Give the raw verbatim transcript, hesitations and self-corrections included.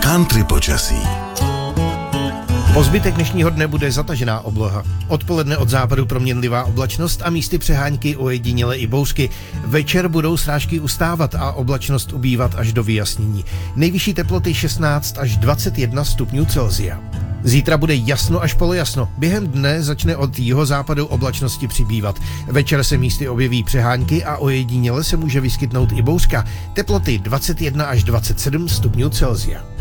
Country počasí. Po zbytek dnešního dne bude zatažená obloha. Odpoledne od západu proměnlivá oblačnost a místy přehánky, ojediněle i bouřky. Večer budou srážky ustávat a oblačnost ubývat až do vyjasnění. Nejvyšší teploty šestnáct až dvacet jedna stupňů Celsia. Zítra bude jasno až polojasno. Během dne začne od jihozápadu oblačnosti přibývat. Večer se místy objeví přehánky a ojediněle se může vyskytnout i bouřka. Teploty dvacet jedna až dvacet sedm stupňů Celsia.